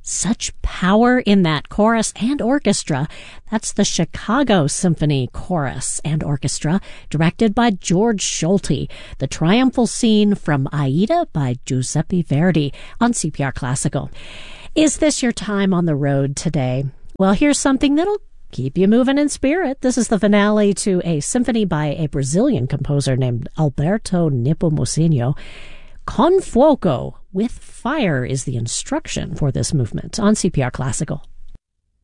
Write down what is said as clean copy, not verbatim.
Such power in that chorus and orchestra. That's the Chicago Symphony Chorus and Orchestra, directed by George Solti. The triumphal scene from Aida by Giuseppe Verdi on CPR Classical. Is this your time on the road today? Well, here's something that'll keep you moving in spirit. This is the finale to a symphony by a Brazilian composer named Alberto Nepomuceno. Con fuoco, with fire, is the instruction for this movement on CPR Classical.